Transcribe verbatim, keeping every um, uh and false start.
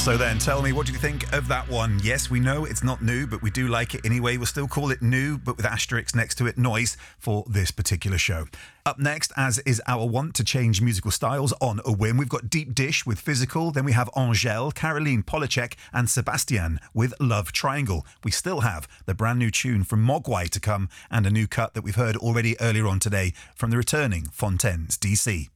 So then, tell me, what do you think of that one? Yes, we know it's not new, but we do like it anyway. We'll still call it new, but with asterisks next to it, noise, for this particular show. Up next, as is our want to change musical styles on a whim, we've got Deep Dish with Physical, then we have Angèle, Caroline Polachek and Sebastian with Love Triangle. We still have the brand new tune from Mogwai to come and a new cut that we've heard already earlier on today from the returning Fontaines D C.